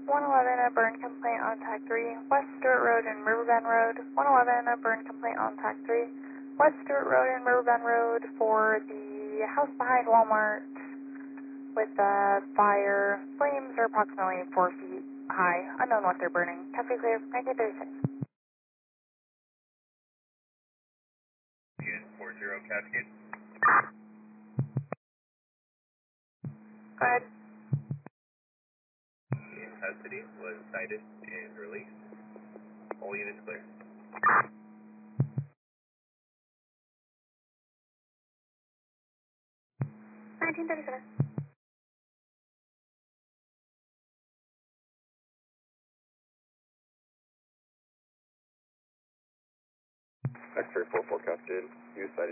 111, a burn complaint on TAC 3, West Stewart Road and Riverbend Road. 111, a burn complaint on TAC 3, West Stewart Road and Riverbend Road for the house behind Walmart with the fire. Flames are approximately 4 feet high. Unknown what they're burning. Cafe clear, 1936. 40 Cascade. Go ahead. In custody was cited and released. All units clear. 1937. X-ray 44 Cascade. You cited.